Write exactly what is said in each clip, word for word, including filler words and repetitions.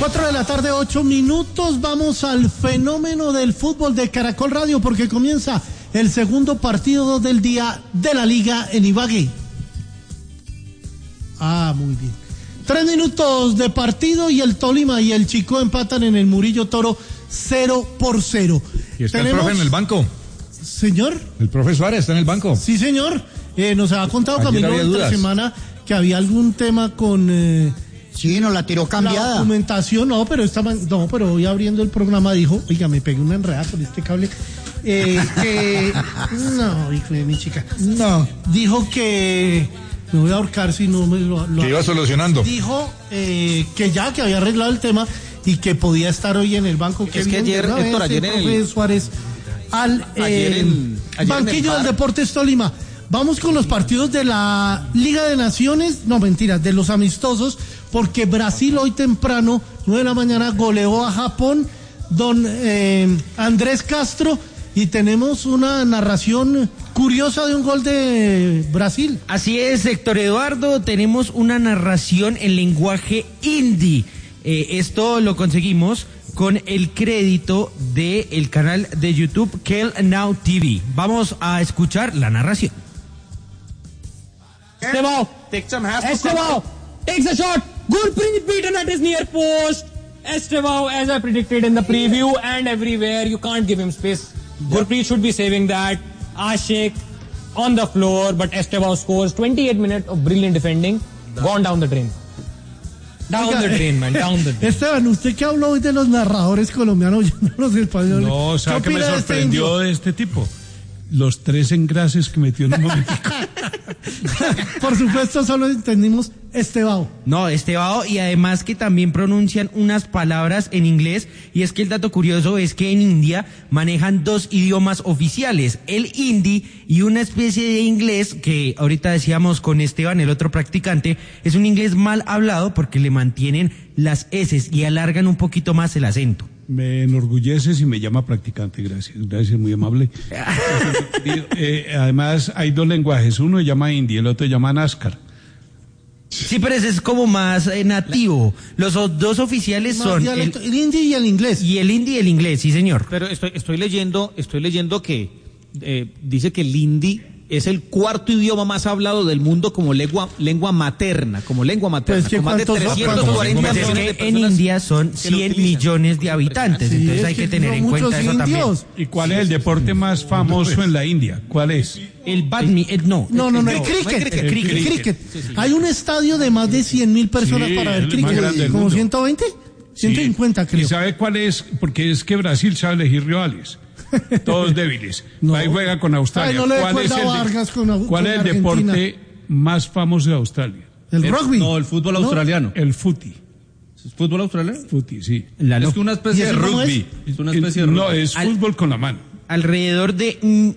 Cuatro de la tarde, ocho minutos. Vamos al fenómeno del fútbol de Caracol Radio porque comienza el segundo partido del día de la Liga en Ibagué. Ah, muy bien. Tres minutos de partido y el Tolima y el Chicó empatan en el Murillo Toro cero por cero. ¿Y está ¿Tenemos... el profe en el banco? Señor. ¿El profe Suárez está en el banco? Sí, señor. Eh, nos ha contado Camilo esta semana que había algún tema con... Eh, Sí, nos la tiró cambiada. La documentación, no, pero esta, no, pero hoy abriendo el programa dijo, oiga, me pegué una enredada con este cable. Eh, que, no, hijo de mi chica. No. Dijo que me voy a ahorcar si no me lo... lo que iba solucionando. Dijo eh, que ya, que había arreglado el tema y que podía estar hoy en el banco. Es que ayer, Héctor, ayer en el... Suárez al ayer eh, en, ayer banquillo del Deportes Tolima. Vamos con los partidos de la Liga de Naciones, no mentiras, de los amistosos, porque Brasil hoy temprano, nueve de la mañana, goleó a Japón, don eh, Andrés Castro, y tenemos una narración curiosa de un gol de Brasil. Así es, Héctor Eduardo, tenemos una narración en lenguaje hindi. Eh, esto lo conseguimos con el crédito del canal de YouTube Kel Now T V. Vamos a escuchar la narración. Estevao, Estevao takes a shot. Gurpreet beaten at his near post. Estevao, as I predicted in the preview and everywhere, you can't give him space. Gurpreet should be saving that. Ashik on the floor, but Estevao scores. twenty-eight minutes of brilliant defending, gone down the drain. Down Oiga, the drain, man, down the drain. Esteban, usted que habló hoy de los narradores colombianos, yo no los españoles. No, ¿sabe qué me sorprendió de este, de este tipo? Los tres engrases que metió en un momentico. Por supuesto, solo entendimos Estevao. No, Estevao, y además que también pronuncian unas palabras en inglés, y es que el dato curioso es que en India manejan dos idiomas oficiales, el hindi y una especie de inglés que ahorita decíamos con Esteban, el otro practicante, es un inglés mal hablado porque le mantienen las eses y alargan un poquito más el acento. Me enorgulleces y me llama practicante, gracias, gracias, muy amable. eh, además hay dos lenguajes, uno se llama hindi, el otro se llama NASCAR. Sí, pero ese es como más eh, nativo. Los dos oficiales más son dialecto, el, el hindi y el inglés. Y el hindi y el inglés, sí señor. Pero estoy, estoy leyendo, estoy leyendo que eh, dice que el hindi es el cuarto idioma más hablado del mundo como lengua lengua materna, como lengua materna. Pues con más de trescientos cuarenta millones de personas. En India son cien millones de habitantes, sí, entonces hay que, que tener en cuenta eso también. ¿Y cuál es el deporte más famoso en la India? ¿Cuál es? El badminton, no. No, no, no, el cricket. El cricket. El cricket. Sí, sí. Hay un estadio de más de cien mil personas sí, para ver cricket. ¿Como ciento veinte? ciento cincuenta, sí. Creo. ¿Y sabe cuál es? Porque es que Brasil sabe elegir rivales. Todos débiles. No. Ahí juega con Australia. Ay, no ¿Cuál es el, de, con, ¿cuál con es el deporte más famoso de Australia? El, el rugby. No, el fútbol australiano. No, el footy. ¿Es fútbol australiano? Footy, sí. La es una especie de rugby. Es? es una especie el, de rugby. No, es Al, fútbol con la mano. Alrededor de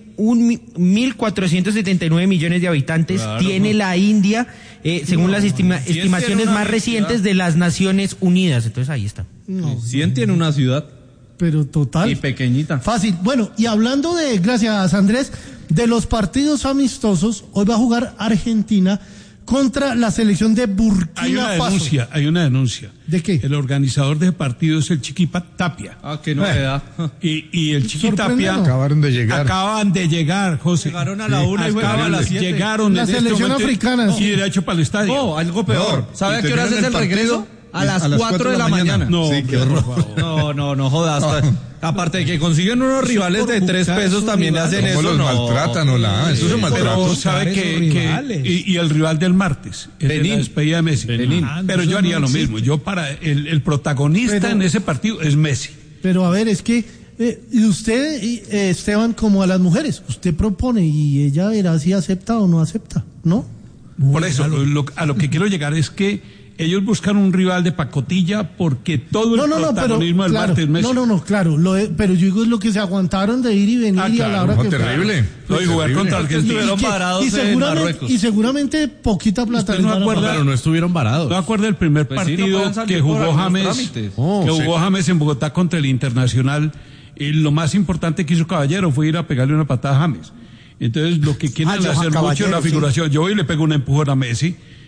un mil cuatrocientos setenta y nueve millones de habitantes claro, tiene no. la India, eh, según no, las estima, si estimaciones más recientes de las Naciones Unidas. Entonces ahí está. No, cien tiene una ciudad. Pero total. Y pequeñita. Fácil. Bueno, y hablando de, gracias Andrés, de los partidos amistosos, hoy va a jugar Argentina contra la selección de Burkina Faso. Hay una denuncia, Faso. hay una denuncia. ¿De qué? El organizador de partido es el Chiqui Tapia. Ah, qué novedad. Y, y el Chiqui Tapia. Acabaron de llegar. Acaban de llegar, José. Llegaron a la sí. una y juegan a las siete. Llegaron. La selección este africana. Y derecho para el estadio. No, algo peor. No, ¿Sabe a qué hora es el partido? regreso? A las, a las cuatro de la mañana. mañana. No, sí, qué horror. No, no, no jodas. Aparte de que consiguen unos rivales de tres pesos, también le hacen eso. los no. maltratan, o la, eso es maltrato. Pero sabe que, que y, y el rival del martes, es de la despedida de Messi. Ah, pero yo haría lo mismo. Yo para el, el protagonista pero, en ese partido es Messi. Pero a ver, es que eh, y usted, eh, Esteban, como a las mujeres, usted propone y ella verá si acepta o no acepta, ¿no? Por eso, a lo, a lo que quiero llegar es que ellos buscan un rival de pacotilla porque todo el no, no, protagonismo no, pero, del claro, martes es Messi. No, no, no, claro, lo de, pero yo digo es lo que se aguantaron de ir y venir ah, y claro, a la hora no, que terrible. No, y jugar contra Argentina. Estuvieron parados y, en seguramente, Marruecos. y seguramente poquita plata. ¿Usted no acuerda? Pero no estuvieron varados. ¿No acuerda el primer pues partido sí, no que jugó James? Oh, que jugó sí. James en Bogotá contra el Internacional. Y lo más importante que hizo Caballero fue ir a pegarle una patada a James. Entonces, lo que quieren ah, hacer mucho es la figuración. Sí. Yo hoy le pego un empujón a Messi.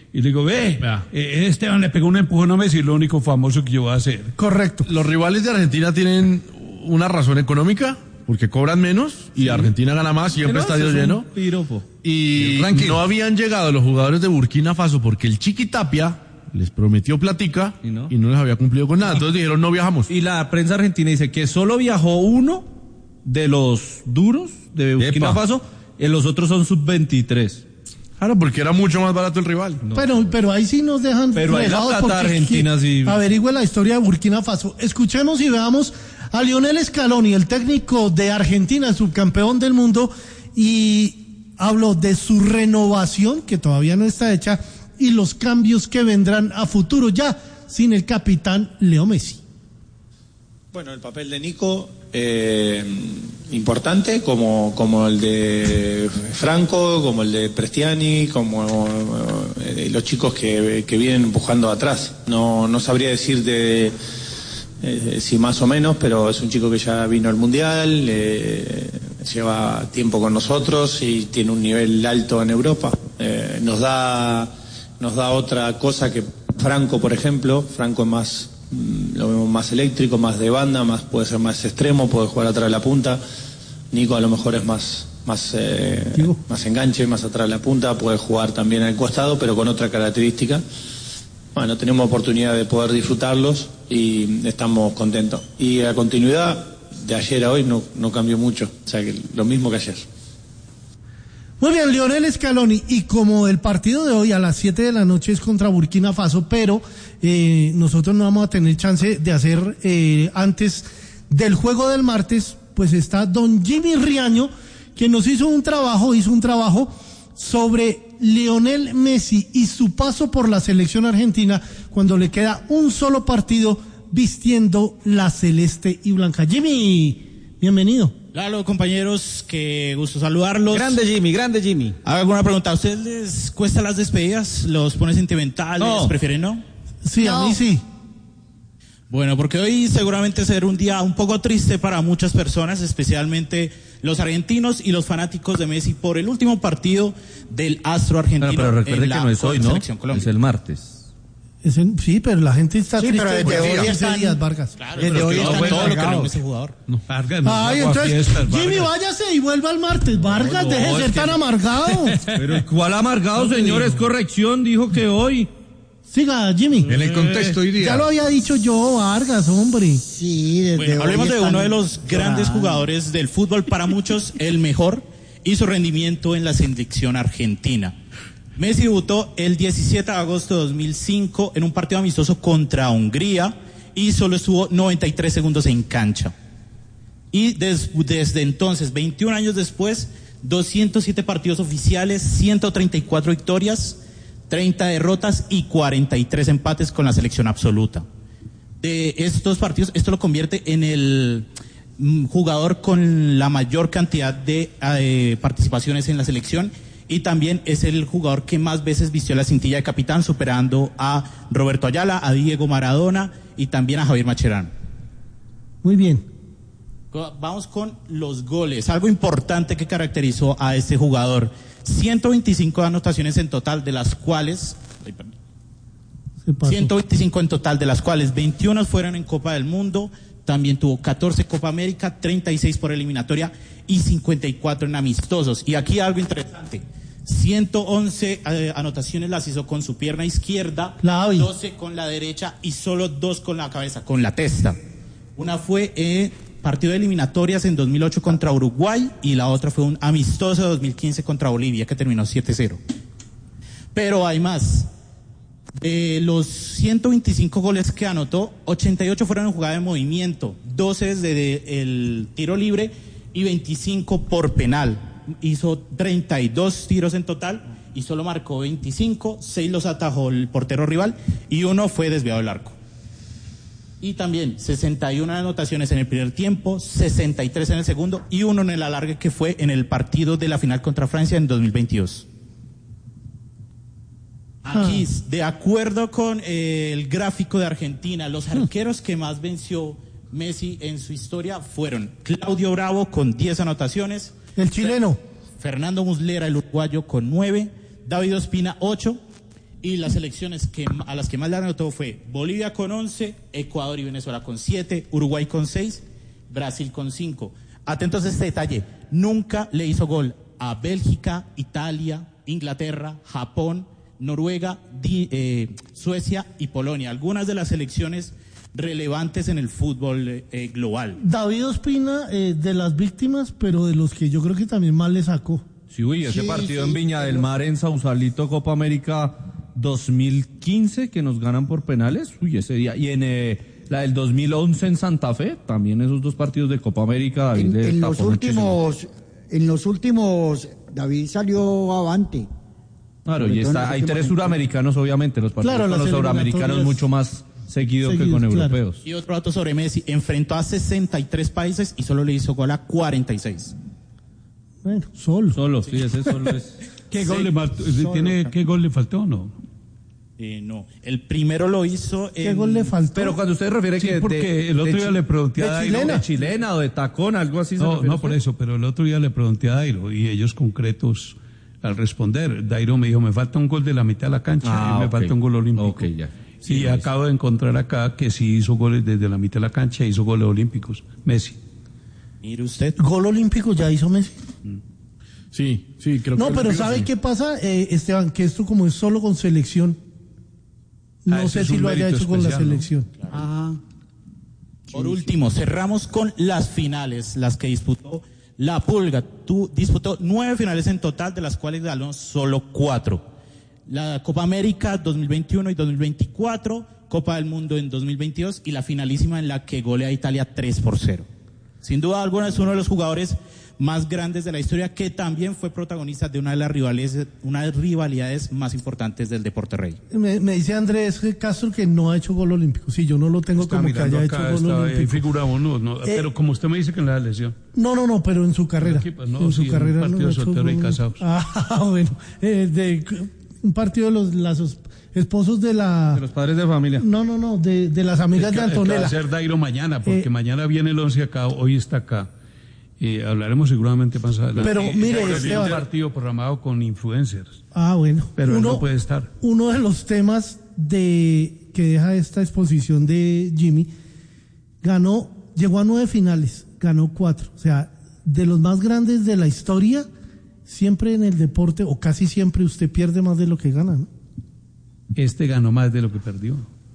y le digo, ve, eh, Esteban le pegó un empujón a Messi, lo único famoso que yo voy a hacer. Correcto. Los rivales de Argentina tienen una razón económica, porque cobran menos y Argentina gana más, siempre estadio lleno. Piropo. Y no habían llegado los jugadores de Burkina Faso porque el Chiqui Tapia les prometió platica y no, y no les había cumplido con nada. Entonces dijeron, no viajamos. Y la prensa argentina dice que solo viajó uno de los duros de Burkina Epa. Faso, y los otros son sub veintitrés. Claro, porque era mucho más barato el rival. No. Pero, pero ahí sí nos dejan. Pero ahí la plata Argentina sí. Averigüe la historia de Burkina Faso. Escuchemos y veamos a Lionel Scaloni, el técnico de Argentina, subcampeón del mundo, y habló de su renovación, que todavía no está hecha, y los cambios que vendrán a futuro ya sin el capitán Leo Messi. Bueno, el papel de Nico, eh, importante, como, como el de Franco, como el de Prestiani, como eh, los chicos que, que vienen empujando atrás. No, no sabría decirte eh, si más o menos, pero es un chico que ya vino al Mundial, eh, lleva tiempo con nosotros y tiene un nivel alto en Europa. Eh, nos da... Nos da otra cosa que Franco, por ejemplo. Franco es más, lo vemos más eléctrico, más de banda, más puede ser más extremo, puede jugar atrás de la punta. Nico a lo mejor es más, más, eh, más enganche, más atrás de la punta, puede jugar también al costado, pero con otra característica. Bueno, tenemos oportunidad de poder disfrutarlos y estamos contentos. Y la continuidad de ayer a hoy no, no cambió mucho, o sea que lo mismo que ayer. Muy bien, Lionel Scaloni, y como el partido de hoy a las siete de la noche es contra Burkina Faso, pero eh, nosotros no vamos a tener chance de hacer eh, antes del juego del martes, pues está don Jimmy Riaño, que nos hizo un trabajo, hizo un trabajo sobre Lionel Messi y su paso por la selección argentina cuando le queda un solo partido vistiendo la celeste y blanca. Jimmy, bienvenido. Claro, compañeros, qué gusto saludarlos. Grande Jimmy, grande Jimmy. ¿Hago alguna pregunta? ¿A ustedes les cuesta las despedidas? ¿Los pone sentimentales? No. ¿Prefieren no? Sí, no. A mí sí. Bueno, porque hoy seguramente será un día un poco triste para muchas personas, especialmente los argentinos y los fanáticos de Messi por el último partido del astro argentino. Pero, pero recuerde en que la no es hoy, ¿no? Colombia. Es el martes. Es en, sí, pero la gente está sí, triste. pero desde hoy están, días, Vargas. Claro, desde hoy están bueno, todo lo que no ese jugador. No, Vargas, no Ay, entonces, fiestas, Jimmy, váyase y vuelva al martes. Vargas, no, no, deje de ser tan no. amargado. Pero ¿cuál amargado, no, señor? Es corrección, dijo que hoy. Siga, Jimmy. En el contexto hoy día. Ya lo había dicho yo, Vargas, hombre. Sí, desde bueno, hoy hablemos de uno de los grandes llorando. jugadores del fútbol, para muchos el mejor, y su rendimiento en la selección argentina. Messi debutó el diecisiete de agosto de dos mil cinco en un partido amistoso contra Hungría y solo estuvo noventa y tres segundos en cancha. Y des, desde entonces, veintiún años después, doscientos siete partidos oficiales, ciento treinta y cuatro victorias, treinta derrotas y cuarenta y tres empates con la selección absoluta. De estos partidos, esto lo convierte en el jugador con la mayor cantidad de eh, participaciones en la selección, y también es el jugador que más veces vistió la cintilla de capitán, superando a Roberto Ayala, a Diego Maradona y también a Javier Mascherano. Muy bien. Vamos con los goles. Algo importante que caracterizó a este jugador: ciento veinticinco anotaciones en total, de las cuales ciento veinticinco en total, de las cuales veintiuno fueron en Copa del Mundo. También tuvo catorce Copa América, treinta y seis por eliminatoria y cincuenta y cuatro en amistosos. Y aquí algo interesante: ciento once eh, anotaciones las hizo con su pierna izquierda, doce con la derecha y solo dos con la cabeza, con la testa. Una fue eh, partido de eliminatorias en dos mil ocho contra Uruguay, y la otra fue un amistoso de dos mil quince contra Bolivia, que terminó siete cero. Pero hay más. De los ciento veinticinco goles que anotó, ochenta y ocho fueron en jugada de movimiento, doce desde el tiro libre y veinticinco por penal. Hizo treinta y dos tiros en total y solo marcó veinticinco, seis los atajó el portero rival y uno fue desviado del arco. Y también sesenta y una anotaciones en el primer tiempo, sesenta y tres en el segundo y uno en el alargue, que fue en el partido de la final contra Francia en dos mil veintidós. Aquí, de acuerdo con eh, el gráfico de Argentina, los arqueros que más venció Messi en su historia fueron Claudio Bravo con diez anotaciones, el chileno, Fernando Muslera, el uruguayo, con nueve, David Ospina, ocho, Y las selecciones que, a las que más le anotó fue Bolivia con once, Ecuador y Venezuela con siete, Uruguay con seis, Brasil con cinco. Atentos a este detalle, nunca le hizo gol a Bélgica, Italia, Inglaterra, Japón, Noruega, di, eh, Suecia y Polonia. Algunas de las selecciones relevantes en el fútbol eh, global. David Ospina, eh, de las víctimas, pero de los que yo creo que también más le sacó. Sí, uy, ese Sí, partido sí, en Viña del Mar, en Sausalito, Copa América dos mil quince, que nos ganan por penales, uy, ese día. Y en eh, la del dos mil once en Santa Fe, también esos dos partidos de Copa América, David. En, le en los tapó muchísimo. últimos, en los últimos, David salió avante. Claro, Sobre y todo en está, los hay últimos tres suramericanos, obviamente, los partidos Claro, con las los suramericanos eliminatorias mucho más seguido que seguidos, con claro. europeos. Y otro dato sobre Messi, enfrentó a sesenta y tres países y solo le hizo gol a cuarenta y seis. Bueno, solo. Solo, sí, ese solo es. ¿Qué, Sí, gol le faltó? ¿Tiene, ¿Qué gol le faltó o no? Eh, no, el primero lo hizo ¿Qué en... gol le faltó? Pero cuando usted refiere Sí, que porque de, el otro de día chi- le pregunté a de Dairo. chilena. de chilena o de tacón, algo así se No, refiere no usted. por eso, pero el otro día le pregunté a Dairo y ellos concretos al responder. Dairo me dijo, me falta un gol de la mitad de la cancha Ah, y me ok. falta un gol olímpico. Ok, ya. Sí, y lo acabo de encontrar acá que sí hizo goles desde la mitad de la cancha, hizo goles olímpicos. Messi. Mire usted. Gol olímpico ya hizo Messi. Sí, sí, creo que... No, pero ¿sabe qué pasa, eh, Esteban? Que esto como es solo con selección, no Ah, ese sé es si un lo haya mérito hecho con la especial, ¿no? selección. Ah. Por último, cerramos con las finales, las que disputó la Pulga. Tú disputó nueve finales en total, de las cuales ganó solo cuatro. La Copa América dos mil veintiuno y dos mil veinticuatro, Copa del Mundo en dos mil veintidós y la finalísima en la que golea a Italia tres por cero. Sin duda alguna es uno de los jugadores más grandes de la historia, que también fue protagonista de una de las rivalidades, una de las rivalidades más importantes del deporte rey. Me, me dice Andrés Castro que no ha hecho gol olímpico. Sí, yo no lo tengo Está como que mirando haya acá, hecho gol está ahí olímpico. figura uno, no, Eh, pero como usted me dice que en la lesión. No, no, no, pero en su carrera. Aquí, pues, no, en su sí, en carrera un partido no ha hecho soltero y gol. casados. Ah, bueno. Eh, de, un partido de los las esposos de la... De los padres de familia. No, no, no, de, de las amigas El que- de el que va Antonella. a ser Dairo mañana, porque Eh, mañana viene el once acá, hoy está acá. Y hablaremos seguramente más adelante. Pero, Y- mire, y viene Esteban. un partido programado con influencers, Ah, bueno. pero él uno, no puede estar. uno de los temas de que deja esta exposición de Jimmy, ganó, llegó a nueve finales, ganó cuatro. O sea, de los más grandes de la historia, siempre en el deporte, o casi siempre, usted pierde más de lo que gana, ¿no? Este ganó más de lo que perdió.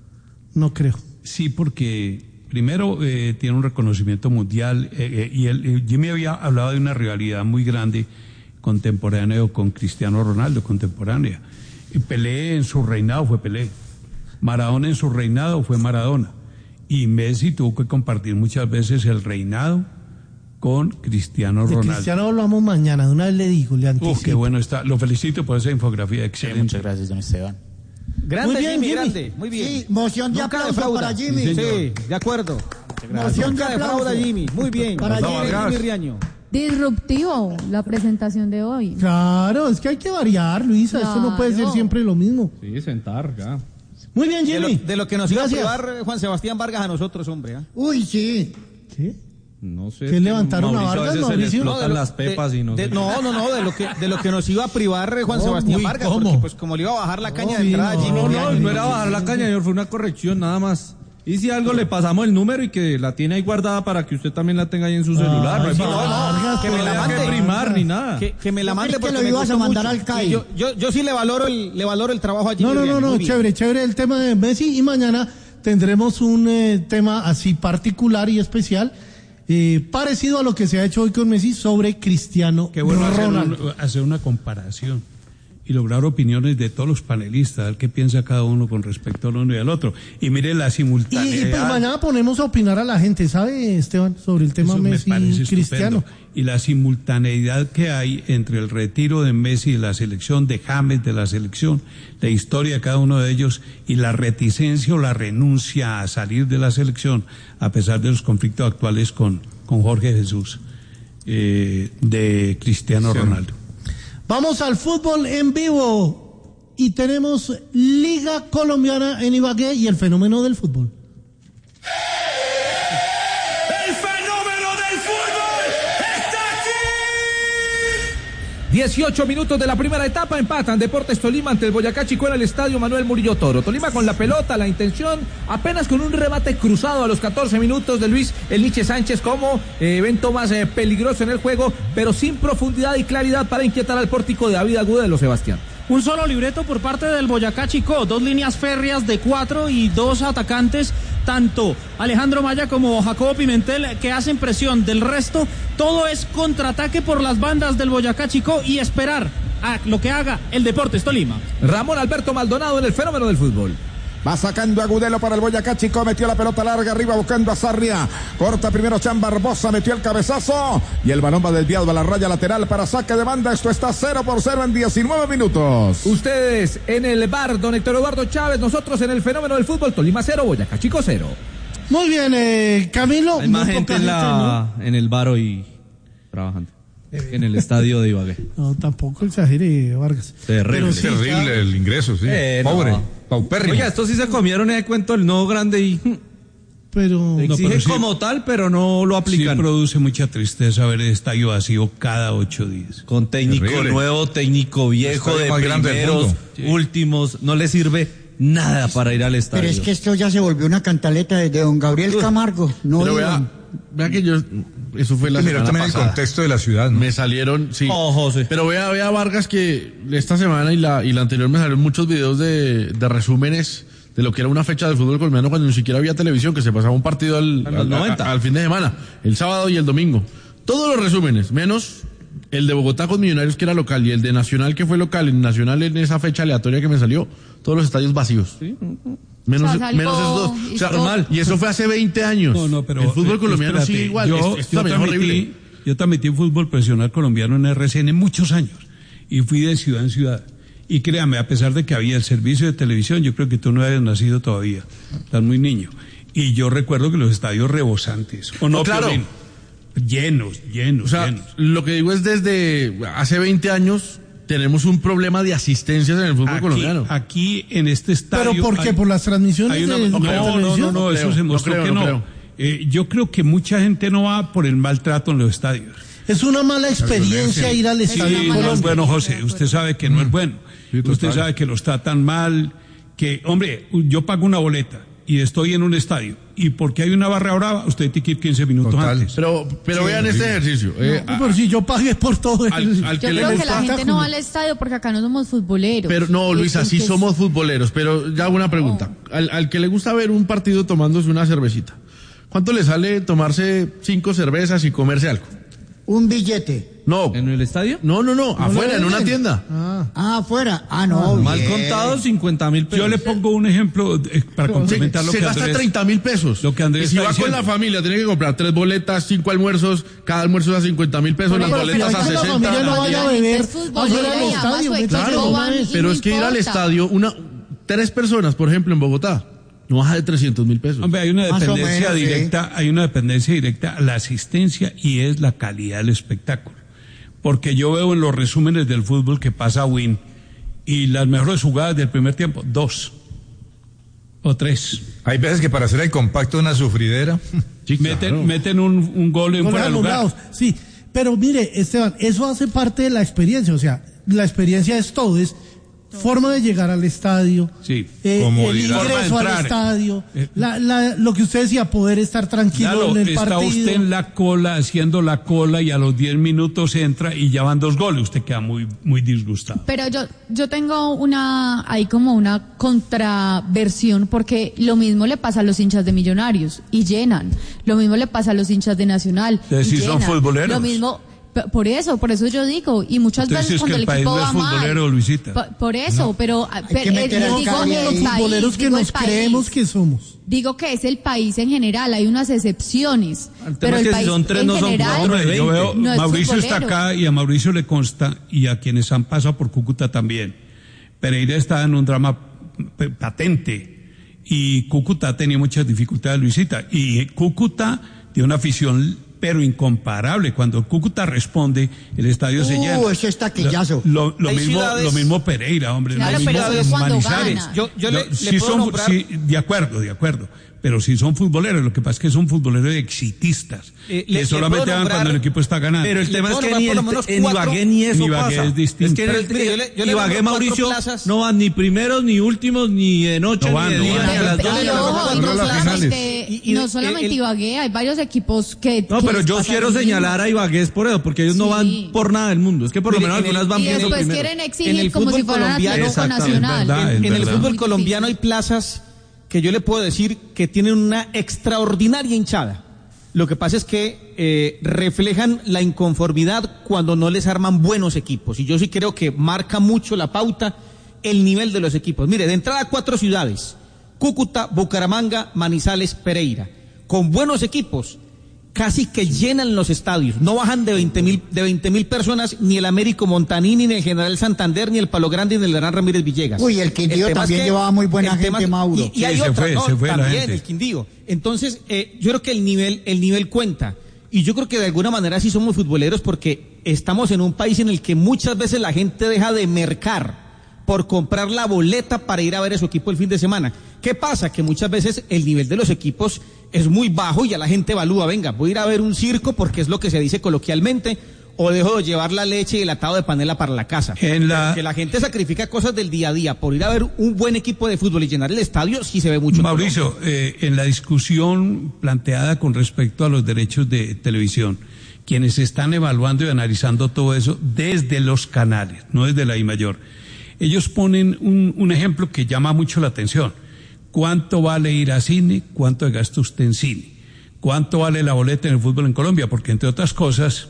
No creo. Sí, porque primero eh, tiene un reconocimiento mundial eh, eh, y él, eh, Jimmy había hablado de una rivalidad muy grande contemporáneo con Cristiano Ronaldo, contemporánea. Y Pelé en su reinado fue Pelé, Maradona en su reinado fue Maradona, y Messi tuvo que compartir muchas veces el reinado con Cristiano De Ronaldo. Cristiano hablamos mañana, de una vez le digo, le anticipo. Uf, qué bueno está. Lo felicito por esa infografía, excelente. Muchas gracias, don Esteban. Grande Muy bien, Jimmy, Jimmy. grande, muy bien. Sí, moción de Nunca aplauso defrauda. para Jimmy. Sí, de acuerdo. Moción Nunca de defrauda aplauso. Jimmy, muy bien. Para Muy Jimmy. bien, Jimmy Riaño. Disruptivo la presentación de hoy. Claro, es que hay que variar, Luisa, esto no puede ser Claro. siempre lo mismo. Sí, sentar, ya. Muy bien, De lo, Jimmy. de lo que nos iba a Gracias. privar eh, Juan Sebastián Vargas a nosotros, hombre. ¿ah? Uy, sí. ¿Qué? No sé. ¿Qué es que levantaron a Mauricio Vargas, veces se le Mauricio? explotan de lo- las pepas de- y no de- sé. no, no, no, de lo que de lo que nos iba a privar eh, Juan Oh, Sebastián uy, Vargas, ¿cómo? porque pues como le iba a bajar la caña de sí, entrada a no, Jimmy No, no, Riaño. no era bajar la caña, señor, fue una corrección nada más. Y si algo le pasamos el número y que la tiene ahí guardada para que usted también la tenga ahí en su celular. no hay sí, problema. Vargas, que me la No mande. había que primar ni nada. Que, que me la Yo mande creí que porque lo me ibas gustó a mandar mucho. al C A I. Y Yo, yo, yo sí le valoro el le valoro el trabajo a Jimmy No, no, no, Riaño, no, muy bien. chévere, chévere el tema de Messi y mañana tendremos un eh, tema así particular y especial, eh, parecido a lo que se ha hecho hoy con Messi sobre Cristiano Qué bueno hacer, Ronaldo. un- hacer una comparación y lograr opiniones de todos los panelistas, a ver qué piensa cada uno con respecto al uno y al otro. Y mire la Y, simultaneidad. y pues mañana ponemos a opinar a la gente, ¿sabe, Esteban? Sobre el tema Eso me Messi parece y Cristiano. estupendo. Y la simultaneidad que hay entre el retiro de Messi de la selección, de James de la selección, la historia de cada uno de ellos y la reticencia o la renuncia a salir de la selección, a pesar de los conflictos actuales con, con Jorge Jesús, eh, de Cristiano Ronaldo. Vamos al fútbol en vivo y tenemos Liga Colombiana en Ibagué y el fenómeno del fútbol. ¡El fenómeno del fútbol está aquí! dieciocho minutos de la primera etapa, empatan Deportes Tolima ante el Boyacá Chicó en el estadio Manuel Murillo Toro. Tolima con la pelota, la intención, apenas con un remate cruzado a los catorce minutos de Luis El Niche Sánchez como eh, evento más eh, peligroso en el juego, pero sin profundidad y claridad para inquietar al pórtico de David Agudelo, Sebastián. Un solo libreto por parte del Boyacá Chicó, dos líneas férreas de cuatro y dos atacantes, tanto Alejandro Maya como Jacobo Pimentel, que hacen presión. Del resto, todo es contraataque por las bandas del Boyacá Chicó y esperar a lo que haga el Deportes Tolima. Ramón Alberto Maldonado en el fenómeno del fútbol. Va sacando Agudelo para el Boyacá Chicó, metió la pelota larga arriba buscando a Sarria, corta primero Chan Barbosa, metió el cabezazo y el balón va desviado a la raya lateral para saque de banda. Esto está cero por cero en diecinueve minutos. Ustedes en el bar, don Héctor Eduardo Chávez, nosotros en el fenómeno del fútbol. Tolima cero, Boyacá Chicó cero. Muy bien, eh, Camilo. Hay más gente en, la, ¿no? en el bar hoy trabajando. En el estadio de Ibagué. No, tampoco exagere, Vargas. Terrible. Sí, terrible claro. El ingreso, sí. Eh, Pobre, no. paupérrimo. Oiga, estos sí se comieron ese cuento del nuevo grande y... Pero... Exigen no, pero sí, como tal, pero no lo aplican. Sí produce mucha tristeza ver el estadio vacío cada ocho días. Con técnico Terrible. Nuevo, técnico viejo, de primeros, sí. últimos, no le sirve nada para ir al estadio. Pero es que esto ya se volvió una cantaleta de don Gabriel Camargo. No pero vea, vea que yo... Eso fue la sí, mira, también pasada. el contexto de la ciudad, ¿no? Me salieron, sí. Oh, José. Pero vea, vea Vargas que esta semana y la, y la anterior me salieron muchos videos de, de resúmenes de lo que era una fecha del fútbol colombiano cuando ni siquiera había televisión, que se pasaba un partido al, al, al, al fin de semana, el sábado y el domingo. Todos los resúmenes, menos el de Bogotá con Millonarios que era local y el de Nacional que fue local, en Nacional en esa fecha aleatoria que me salió, todos los estadios vacíos. Sí. Menos, o sea, menos esos dos. O sea, normal. Y eso fue hace veinte años. No, no, pero el fútbol eh, colombiano espérate, sigue igual. Yo, esto, esto yo, también es horrible. transmití, yo transmití fútbol profesional colombiano en R C N muchos años y fui de ciudad en ciudad. Y créame, a pesar de que había el servicio de televisión, yo creo que tú no habías nacido todavía. Estás muy niño. Y yo recuerdo que los estadios rebosantes. ¿O no, no claro. Piolín? Llenos, llenos, o sea, llenos. Lo que digo es desde hace veinte años tenemos un problema de asistencias en el fútbol aquí, colombiano. Aquí en este estadio. ¿Pero por qué? Hay, ¿Por las transmisiones una, de, no, de no, televisión? no, no, no, eso creo, se mostró no creo, que no. no eh, yo creo que mucha gente no va por el maltrato en los estadios. Es una mala experiencia ir al estadio. Sí, no es bueno, José. Usted sabe que no es bueno. Sí, usted sabe que los tratan mal. Que, hombre, yo pago una boleta y estoy en un estadio. Y porque hay una barra brava, usted tiene que ir quince minutos Total. antes. Pero, pero sí, vean sí. este ejercicio. No, eh, pero si yo pagué por todo el... Al, al yo que creo le que la gente no va al estadio porque acá no somos futboleros. Pero no, Luisa, sí somos futboleros. Pero ya hago una pregunta. No. Al, al que le gusta ver un partido tomándose una cervecita, ¿cuánto le sale tomarse cinco cervezas y comerse algo? Un billete. No. ¿En el estadio? No, no, no, no afuera, en una tienda. Ah, ah afuera. Ah, no. Mal bien. Contado, cincuenta mil pesos. Yo le pongo un ejemplo eh, para no, complementar se, lo se que gasta Andrés... treinta mil pesos. Lo que Andrés y si va diciendo. con la familia, tiene que comprar tres boletas, cinco almuerzos, cada almuerzo a cincuenta mil pesos, pero, las pero, boletas a sesenta. La familia no vaya a beber afuera del estadio. Claro, pero es que ir al estadio, una, tres personas, por ejemplo, en Bogotá, no baja de trescientos mil pesos. Hombre, hay una dependencia menos, directa, sí. hay una dependencia directa a la asistencia y es la calidad del espectáculo. Porque yo veo en los resúmenes del fútbol que pasa Win y las mejores jugadas del primer tiempo, dos o tres. Hay veces que para hacer el compacto una sufridera. Sí, meten, claro. meten un, un gol en fuera de lugar. Sí, pero mire, Esteban, eso hace parte de la experiencia. O sea, la experiencia es todo, es forma de llegar al estadio, sí, eh, el ingreso al estadio, eh, la, la, lo que usted decía, poder estar tranquilo claro, en el está partido. Está usted en la cola, haciendo la cola y a los diez minutos entra y ya van dos goles, usted queda muy muy disgustado. Pero yo yo tengo una, hay como una contraversión, porque lo mismo le pasa a los hinchas de Millonarios y llenan, lo mismo le pasa a los hinchas de Nacional y si llenan, son futboleros. Lo mismo... Por eso, por eso yo digo, y muchas Entonces, veces cuando es que el, el equipo país va no es futbolero, mal, Luisita. Por, por eso, no. pero, pero eh, digo los futboleros que nos creemos que somos. Digo que es el país en general, hay unas excepciones, el pero el es país si son tres, en no son general hombre, yo veo, no Mauricio está acá y a Mauricio le consta, y a quienes han pasado por Cúcuta también. Pereira está en un drama patente y Cúcuta tenía muchas dificultades, Luisita, y Cúcuta tiene una afición pero incomparable. Cuando Cúcuta responde, el estadio se llena. Uh, eso es taquillazo. Lo, lo, lo Hay mismo, ciudades- lo mismo Pereira, hombre. Claro, lo pero mismo eso es cuando Manizales. gana. Yo, yo Lo- le, le sí puedo son, nombrar... sí, de acuerdo, de acuerdo. Pero sí son futboleros, lo que pasa es que son futboleros exitistas, Eh, le- que le solamente puedo van nombrar- cuando el equipo está ganando. Pero el Le tema es puedo que nombrar ni por el- lo menos en cuatro- Ibagué ni eso En Ibagué pasa. es distinto. que en el, Pero yo le- yo le Ibagué, nombro cuatro Mauricio, plazas. no van ni primeros, ni últimos, ni de noche, No van, ni de no día, van. ni a las Pero doce. ojo, cuatro no las solamente, finales. Y- y- no solamente el- Ibagué, hay varios equipos que... No, que pero les yo pasa quiero lo mismo. señalar a Ibagué es por eso, porque ellos no Sí. van por nada del mundo. Es que por lo Mire, menos en el- algunas van Y viendo después primero. quieren En exigir el como si fútbol fueran colombiano- Atlético Exactamente, Nacional. es verdad, es En el verdad. fútbol Muy colombiano hay difícil. plazas que yo le puedo decir que tienen una extraordinaria hinchada. Lo que pasa es que eh, reflejan la inconformidad cuando no les arman buenos equipos. Y yo sí creo que marca mucho la pauta el nivel de los equipos. Mire, de entrada cuatro ciudades: Cúcuta, Bucaramanga, Manizales, Pereira. Con buenos equipos, casi que llenan los estadios. No bajan de veinte mil de veinte mil personas ni el Américo Montanini, ni el General Santander, ni el Palo Grande, ni el Gran Ramírez Villegas. Uy, el Quindío tema es también llevaba muy buena el tema gente, es- Mauro. Y, y hay Sí, se otra, fue, ¿no? se fue la También gente. el Quindío. Entonces, eh, yo creo que el nivel, el nivel cuenta. Y yo creo que de alguna manera sí somos futboleros porque estamos en un país en el que muchas veces la gente deja de mercar por comprar la boleta para ir a ver a su equipo el fin de semana. ¿Qué pasa? Que muchas veces el nivel de los equipos es muy bajo y ya la gente evalúa, venga, voy a ir a ver un circo porque es lo que se dice coloquialmente, o dejo de llevar la leche y el atado de panela para la casa. En la- Pero que la gente sacrifica cosas del día a día por ir a ver un buen equipo de fútbol y llenar el estadio, sí se ve mucho. en Mauricio, eh, en la discusión planteada con respecto a los derechos de televisión, quienes están evaluando y analizando todo eso desde los canales, no desde la I Mayor, ellos ponen un, un ejemplo que llama mucho la atención. ¿Cuánto vale ir a cine? ¿Cuánto gasta usted en cine? ¿Cuánto vale la boleta en el fútbol en Colombia? Porque entre otras cosas,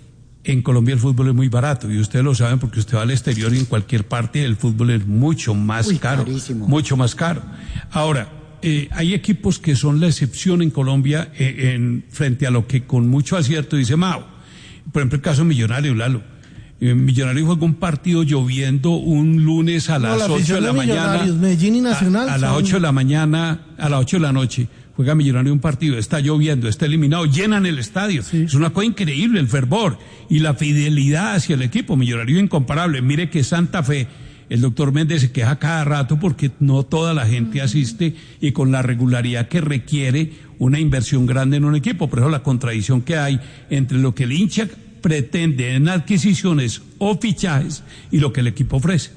en Colombia el fútbol es muy barato y ustedes lo saben porque usted va al exterior y en cualquier parte el fútbol es mucho más Uy, caro, carísimo. mucho más caro. Ahora, eh, hay equipos que son la excepción en Colombia eh, en, frente a lo que con mucho acierto dice Mao. Por ejemplo, el caso Millonario, Lalo. Eh, Millonario juega un partido lloviendo un lunes a No, las la ocho de afición la de mañana. Millonarios, Medellín y Nacional A, a las son- ocho de la mañana, a las ocho de la noche. Juega Millonario un partido, está lloviendo, está eliminado, llenan el estadio. Es una cosa increíble el fervor y la fidelidad hacia el equipo. Millonario incomparable. Mire que Santa Fe, el doctor Méndez se queja cada rato porque no toda la gente asiste y con la regularidad que requiere una inversión grande en un equipo. Por eso la contradicción que hay entre lo que el hincha pretende en adquisiciones o fichajes y lo que el equipo ofrece.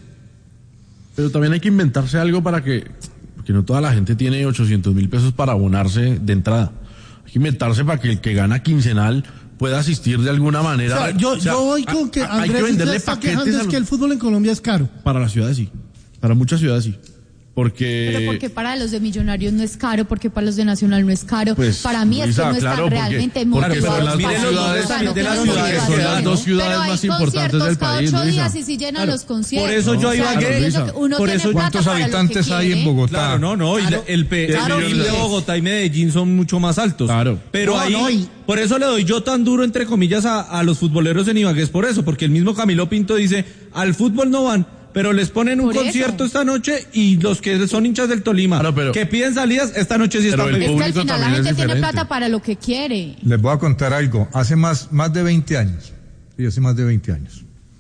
Pero también hay que inventarse algo para que, porque no toda la gente tiene ochocientos mil pesos para abonarse de entrada. Hay que inventarse para que el que gana quincenal pueda asistir de alguna O manera. sea, yo, O sea, yo voy con que a- hay Andrés que venderle se está paquetes quejando a es los- que el fútbol en Colombia es caro. Para las ciudades sí, para muchas ciudades sí. Porque... Pero porque para los de Millonarios no es caro, porque para los de Nacional no es caro. Pues, para mí es Luisa, que no claro, están porque- realmente porque motivados son las para dos ir. ciudades- Claro, de las tienen ciudades, motivación. son las dos ciudades Pero hay más importantes conciertos del cada país, ocho Luisa. días y si llenan los conciertos. Por eso yo O a sea, Ibagué, yo entiendo que uno por tiene eso- plata ¿Cuántos para lo que habitantes hay en quiere. Bogotá? Claro, no, no, y la- Claro. el, pe- Claro, el PIB de y- Bogotá y Medellín son mucho más altos. Claro. Pero No, ahí, no, y- por eso le doy yo tan duro, entre comillas, a, a los futboleros en Ibagué, es por eso, porque el mismo Camilo Pinto dice, al fútbol no van, pero les ponen un Por eso. concierto esta noche y los que son hinchas del Tolima, Claro, pero- que piden salidas, esta noche sí Pero están el Es pedidos. que al público final la también es gente tiene diferente. plata para lo que quiere. Les voy a contar algo. Hace más, más de veinte años, sí, hace más de veinte años,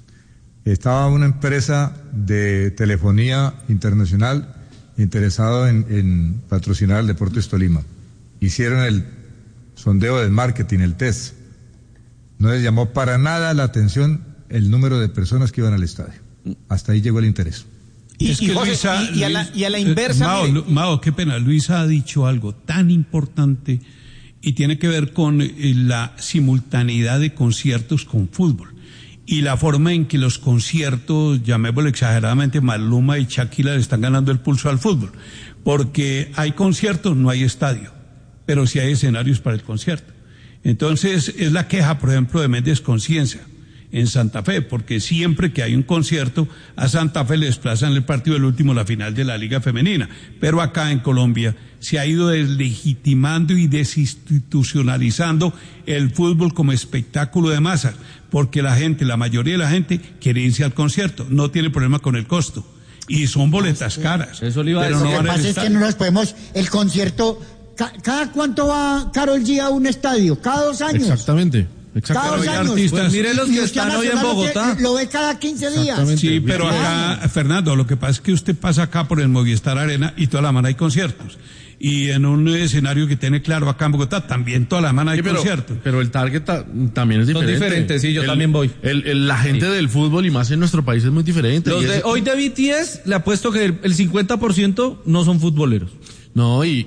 estaba una empresa de telefonía internacional interesado en, en patrocinar el Deportes Tolima. Hicieron el sondeo del marketing, el test. No les llamó para nada la atención el número de personas que iban al estadio. Hasta ahí llegó el interés. Y, Es y, que José, Luisa- y- y a la, y a la eh, inversa, Mao, mire, Lu- Mao, qué pena. Luisa ha dicho algo tan importante y tiene que ver con eh, la simultaneidad de conciertos con fútbol y la forma en que los conciertos, llamémoslo exageradamente, Maluma y Shakira le están ganando el pulso al fútbol. Porque hay conciertos, no hay estadio, pero sí hay escenarios para el concierto. Entonces, es la queja, por ejemplo, de Méndez Conciencia en Santa Fe, porque siempre que hay un concierto, a Santa Fe le desplazan el partido del último, la final de la Liga Femenina. Pero acá en Colombia se ha ido deslegitimando y desinstitucionalizando el fútbol como espectáculo de masas, porque la gente, la mayoría de la gente, quiere irse al concierto, no tiene problema con el costo. Y son boletas caras. Eso le iba a pero decir. no Lo que van al pasa es que estadio. no nos podemos, el concierto ca- ¿cada cuánto va Karol G a un estadio? ¿Cada dos años? Exactamente. Cada dos años. Pues mire los Y que usted están hoy en Nacional lo Bogotá. que- Lo ve cada quince días. Sí, pero acá, Fernando, lo que pasa es que usted pasa acá por el Movistar Arena y toda la semana hay conciertos. Y en un escenario que tiene claro acá en Bogotá, también toda la semana hay Sí, pero, conciertos. pero el target ta- también es Son diferente. diferentes, sí, yo El- también voy. El, el- la gente del fútbol y más en nuestro país es muy diferente. Los Y de es- hoy de B T S le apuesto que el, el cincuenta por ciento no son futboleros. No, y...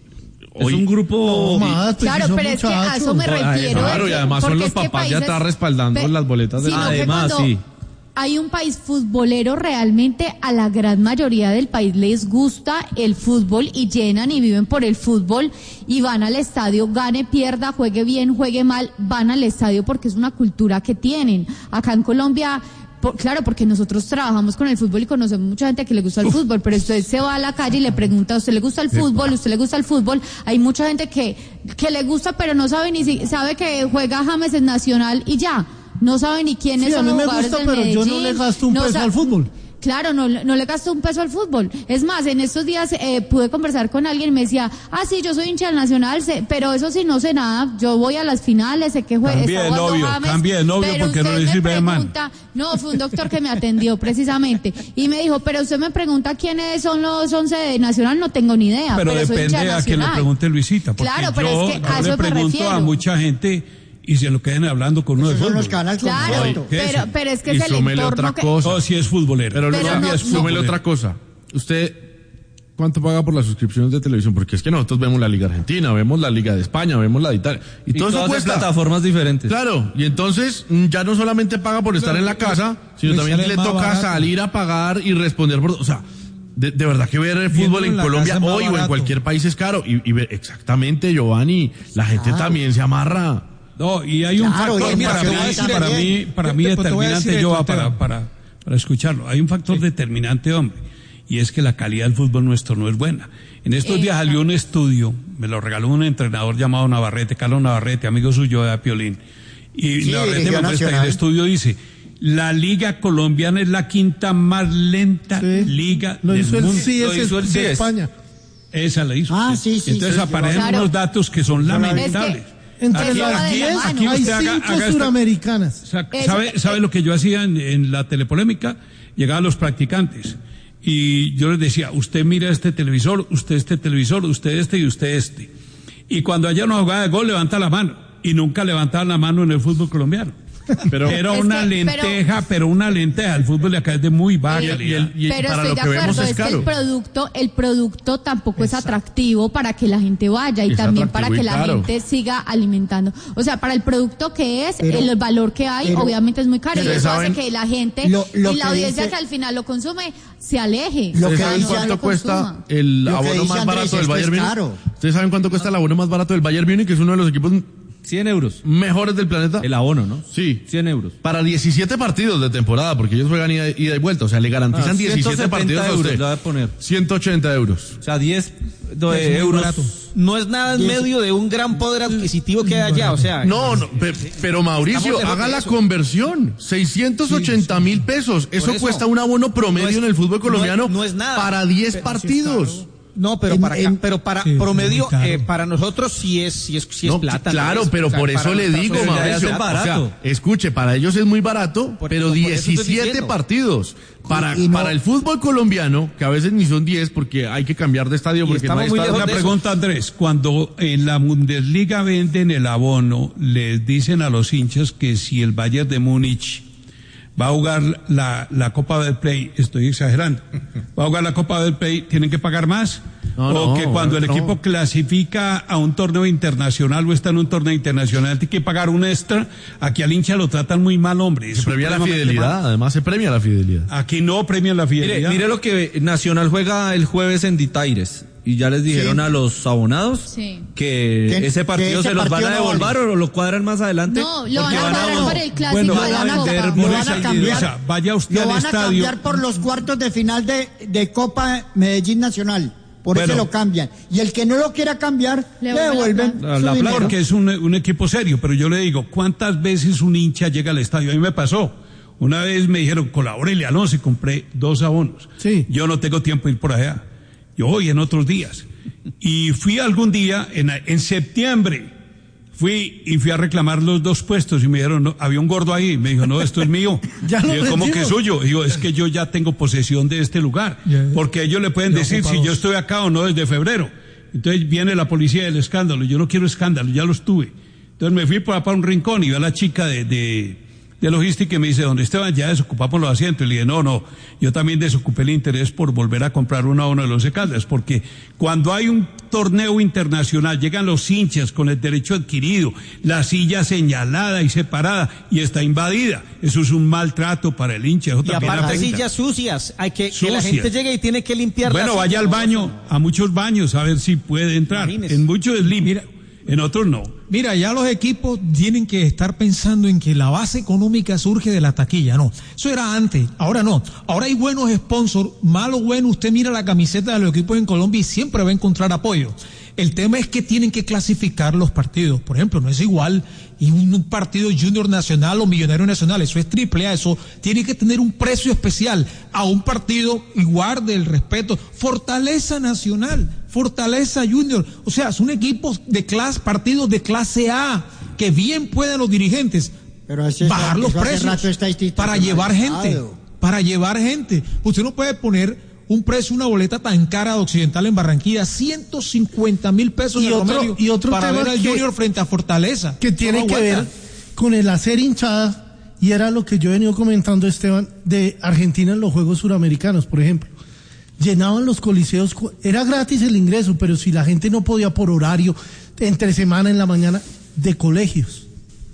Es un grupo... Claro, pero es que a eso me refiero. Claro, es y que- además son porque los es que papás de países- atrás respaldando pe- las boletas de sino que Además, cuando sí. hay un país futbolero, realmente a la gran mayoría del país les gusta el fútbol y llenan y viven por el fútbol y van al estadio, gane, pierda, juegue bien, juegue mal, van al estadio porque es una cultura que tienen. Acá en Colombia, por- claro, porque nosotros trabajamos con el fútbol y conocemos mucha gente que le gusta el fútbol, pero usted se va a la calle y le pregunta, ¿a usted le gusta el fútbol? ¿A usted le gusta el fútbol? Hay mucha gente que, que le gusta, pero no sabe ni si, sabe que juega James en Nacional y ya. No sabe ni quiénes Sí, a son mí los me jugadores gusta, del pero yo no Medellín, le gasto un no peso sa- al fútbol. Claro, no, no le gasto un peso al fútbol. Es más, en estos días eh, pude conversar con alguien y me decía, ah, sí, yo soy hincha del Nacional, sé, pero eso sí no sé nada. Yo voy a las finales, sé que juega. Cambie de está jugando novio, James, cambie de novio pero porque no usted le me sirve de man. pregunta- No, fue un doctor que me atendió precisamente. Y me dijo, pero usted me pregunta quiénes son los once de Nacional, no tengo ni idea. Pero, Pero, soy hincha depende de a quien le Nacional. pregunte Luisita. Porque Claro, pero yo, es que a yo eso le me pregunto refiero. a mucha gente y se lo queden hablando con uno de Esos son fútbol. los canales con Claro, foto. ¿Qué es pero, eso? pero es que y es el súmele entorno otra que... cosa. Oh, sí es futbolero. Pero, Pero luego, no- es- no- súmele otra cosa. Usted, ¿cuánto paga por las suscripciones de televisión? Porque es que nosotros vemos la Liga Argentina, vemos la Liga de España, vemos la de Italia. Y, Y todo eso todas en cuesta. plataformas diferentes. Claro, y entonces mm, ya no solamente paga por estar en la casa, sino le también sale le más toca barato. salir a pagar y responder por... O sea, de, de verdad que ver el Viéndolo fútbol en en la Colombia casa es más hoy o en barato. cualquier país es caro. Y, y ver, exactamente, Giovanni, la gente también se amarra. No, y hay un Claro, factor y mira, para, te mí, voy a decir para bien. mí, para mí Te- te voy a decir determinante, esto, yo para, Esteban. para, para escucharlo. Hay un factor determinante, hombre, y es que la calidad del fútbol nuestro no es buena. En estos días salió un estudio, me lo regaló un entrenador llamado Navarrete, Carlos Navarrete, amigo suyo de Piolín. Y Sí, Navarrete dirigió me muestra, y el Nacional. estudio dice, la liga colombiana es la quinta más lenta Sí. liga Lo del hizo el mundo. C S Lo hizo el de C S. España. Esa la hizo. Ah, sí, sí, Entonces sí, aparecen Claro. unos datos que son lamentables. Entre Eso las va de la diez mano. hay usted haga- cinco haga esta- suramericanas. Sa- Eso- ¿Sabe, sabe lo que yo hacía en, en la telepolémica? Llegaban los practicantes y yo les decía, usted mira este televisor, usted este televisor, usted este y usted este. Y cuando haya una jugada de gol, levanta la mano. Y nunca levantaban la mano en el fútbol colombiano. Pero, Era Es una que- lenteja, pero, una lenteja. El fútbol de acá es de muy baja Eh, calidad. y Pero para estoy lo de que vemos acuerdo, es es, que caro. el producto, el producto tampoco es atractivo para que la gente vaya y Es también para atractivo que y la caro. gente siga alimentando. O sea, para el producto que es, Pero- el valor que hay, pero- obviamente es muy caro y pero eso ¿saben? hace que la gente Lo- lo y la que audiencia dice- que al final lo consume se aleje. Lo ¿Ustedes que saben dice- cuánto lo cuesta consuma. el Lo que abono dice más Andrés, barato del esto Bayern es Múnich? caro. ¿Ustedes saben cuánto cuesta el abono más barato del Bayern Múnich, que es uno de los equipos cien euros. mejores del planeta? El abono, ¿no? Sí. cien euros. Para diecisiete partidos de temporada, porque ellos juegan ida, ida y vuelta, o sea, le garantizan Ah, diecisiete ciento setenta partidos a euros usted. le voy a poner. ciento ochenta euros. O sea, diez de Es muy euros. barato. No es nada en medio de un gran poder adquisitivo que hay allá, o sea. No, no, pe- pero Mauricio, Estamos lejos haga de la eso. conversión. seiscientos ochenta mil pesos. Eso, eso. cuesta un abono promedio No es- en el fútbol colombiano no es- no es nada. para diez Pero partidos. No, pero En- para acá- en- pero para Sí, promedio, es muy caro. eh, para nosotros sí es, sí es, sí es No, plata. claro, ¿no es? pero O sea, por para eso le nuestra digo, sociedad Mauricio. es O barato. sea, escuche, para ellos es muy barato, Por- pero por eso estoy diecisiete diciendo. partidos. Para, Y no- para el fútbol colombiano, que a veces ni son diez porque hay que cambiar de estadio Y porque no estamos hay muy estadio. lejos Una de eso. pregunta, Andrés. Cuando en la Bundesliga venden el abono, les dicen a los hinchas que si el Bayern de Múnich va a jugar la, la Copa del Play, estoy exagerando, va a jugar la Copa del Play, ¿tienen que pagar más? No, o no, que cuando el no. equipo clasifica a un torneo internacional o está en un torneo internacional, tiene que pagar un extra. Aquí al hincha lo tratan muy mal, hombre. Se premia la fidelidad, además se premia la fidelidad. Aquí no premian la Mire, fidelidad. mire lo que Nacional juega el jueves en Ditaires. Y ya les dijeron Sí. a los abonados Sí. que Que- ese partido que ese se los van partido a no devolver o lo cuadran más adelante. No, lo van porque a cuadrar no- para el clásico Bueno, de van a la vender Copa. Lo por van esa a cambiar. Luisa, vaya usted Lo al van a estadio. cambiar por los cuartos de final de, de Copa Medellín Nacional. Por Bueno. eso lo cambian. Y el que no lo quiera cambiar, Le le, devuelven la devuelven plata. su La dinero. Porque es un, un equipo serio, pero yo le digo, ¿cuántas veces un hincha llega al estadio? A mí me pasó. Una vez me dijeron, colabórele a Alonso y compré dos abonos. Sí. Yo no tengo tiempo de ir por allá. Yo voy en otros días. Y fui algún día, en, en septiembre, fui y fui a reclamar los dos puestos y me dijeron, no, había un gordo ahí, me dijo, no, esto es mío. Ya lo y yo, ¿cómo que es suyo? Y yo, es que yo ya tengo posesión de este lugar, Ya, porque ellos le pueden ya decir ocupados. si yo estoy acá o no desde febrero. Entonces viene la policía del escándalo, yo no quiero escándalo, ya los tuve. Entonces me fui para, para un rincón y vi a la chica de, de, de logística y me dice, don Esteban, ya desocupamos los asientos. Y le dije, no, no, yo también desocupé el interés por volver a comprar una a uno de los Caldas, porque cuando hay un torneo internacional, llegan los hinchas con el derecho adquirido, la silla señalada y separada y está invadida. Eso es un maltrato para el hincha. Eso Y también aparte afecta. sillas sucias, hay que, que la Sucias. gente llegue y tiene que limpiar. Bueno, la vaya silla. al baño, a muchos baños, a ver si puede entrar. Imagínese. En muchos es limpio, en otros no. Mira, ya los equipos tienen que estar pensando en que la base económica surge de la taquilla, no. Eso era antes, ahora no. Ahora hay buenos sponsors, malo bueno, usted mira la camiseta de los equipos en Colombia y siempre va a encontrar apoyo. El tema es que tienen que clasificar los partidos. Por ejemplo, no es igual y un partido Junior Nacional o Millonario Nacional, eso es triple A, eso tiene que tener un precio especial a un partido igual del respeto. Fortaleza Nacional, Fortaleza Junior, o sea, son equipos de clase, partidos de clase A, que bien pueden los dirigentes Pero eso es- bajar los eso hace precios rato está para llevar gente, institucionalizado. para llevar gente. Usted no puede poner un precio, una boleta tan cara de Occidental en Barranquilla, ciento cincuenta mil pesos Y en otro- promedio y otro para tema ver al que- Junior frente a Fortaleza. que tiene Eso no que ver aguanta. con el hacer hinchada, y era lo que yo he venido comentando, Esteban, de Argentina en los Juegos Suramericanos, por ejemplo. Llenaban los coliseos, cu- era gratis el ingreso, pero si la gente no podía por horario, entre semana, en la mañana, de colegios.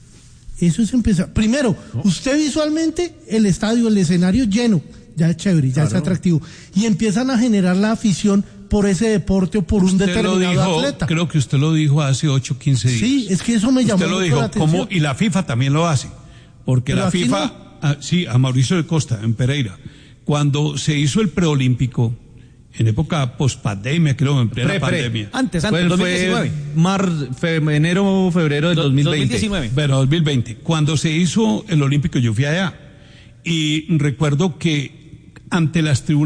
Eso es empezar. Primero, usted visualmente, el estadio, el escenario lleno, ya es chévere, ya es Claro. atractivo. Y empiezan a generar la afición por ese deporte o por un Usted lo determinado dijo, atleta. creo que usted lo dijo hace ocho, quince días. Sí, es que eso me llamó Usted lo mucho dijo, la atención. ¿cómo? Y la FIFA también lo hace. Porque Pero la aquí FIFA, no. ah, sí, a Mauricio de Costa, en Pereira, cuando se hizo el preolímpico, en época post-pandemia, creo, en plena Pre, pre. pandemia. Antes, antes, Fue, dos mil fue diecinueve. mar, fe- enero, febrero del Do- dos mil veinte. dos mil diecinueve. Pero dos mil veinte. Cuando se hizo el olímpico, yo fui allá. Y recuerdo que ante las tribunas